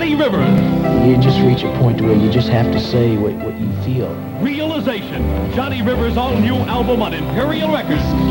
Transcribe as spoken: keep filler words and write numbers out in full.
Johnny Rivers. You just reach a point where you just have to say what, what you feel. Realization. Johnny Rivers' all-new album on Imperial Records.